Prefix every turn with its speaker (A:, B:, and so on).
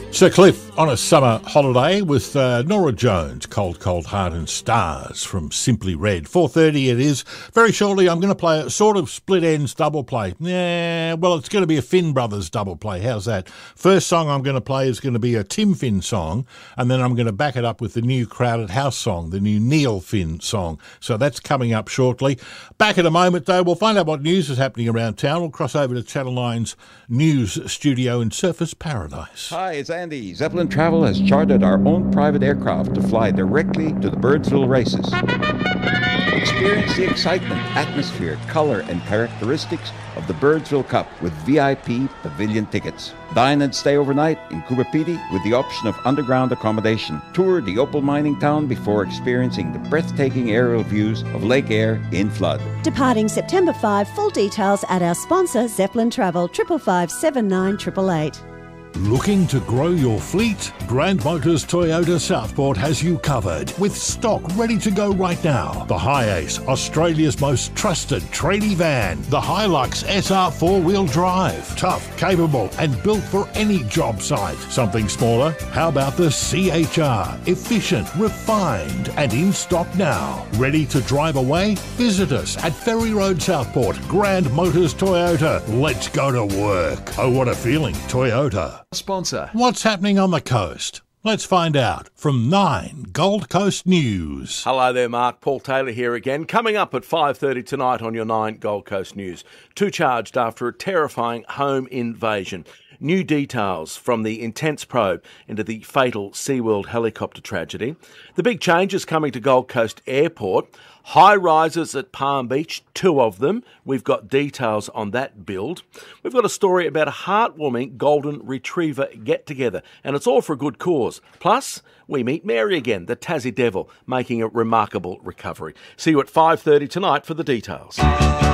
A: Sir Cliff on a summer holiday with Nora Jones, Cold Cold Heart and Stars from Simply Red. 4:30 it is. Very shortly I'm going to play a sort of split ends double play. Yeah, well, it's going to be a Finn Brothers double play. How's that? First song I'm going to play is going to be a Tim Finn song, and then I'm going to back it up with the new Crowded House song, the new Neil Finn song. So that's coming up shortly. Back in a moment though, we'll find out what news is happening around town. We'll cross over to Channel 9's news studio in Surfers Paradise.
B: Hi, it's Andy. Zeppelin Travel has chartered our own private aircraft to fly directly to the Birdsville races. Experience the excitement, atmosphere, colour and characteristics of the Birdsville Cup with VIP pavilion tickets. Dine and stay overnight in Coober Pedy with the option of underground accommodation. Tour the opal mining town before experiencing the breathtaking aerial views of Lake Eyre in flood.
C: Departing September 5, full details at our sponsor Zeppelin Travel, 555 79 888.
A: Looking to grow your fleet? Grand Motors Toyota Southport has you covered with stock ready to go right now. The Hi-Ace, Australia's most trusted tradie van. The Hilux SR 4-wheel drive. Tough, capable and built for any job site. Something smaller? How about the CHR? Efficient, refined and in stock now. Ready to drive away? Visit us at Ferry Road Southport. Grand Motors Toyota. Let's go to work. Oh, what a feeling. Toyota.
D: Sponsor.
A: What's happening on the coast? Let's find out from 9 Gold Coast News.
D: Hello there, Mark. Paul Taylor here again. Coming up at 5:30 tonight on your 9 Gold Coast News. 2 charged after a terrifying home invasion. New details from the intense probe into the fatal SeaWorld helicopter tragedy. The big changes coming to Gold Coast Airport. High rises at Palm Beach, 2 of them. We've got details on that build. We've got a story about a heartwarming golden retriever get-together, and it's all for a good cause. Plus, we meet Mary again, the Tassie Devil, making a remarkable recovery. See you at 5:30 tonight for the details.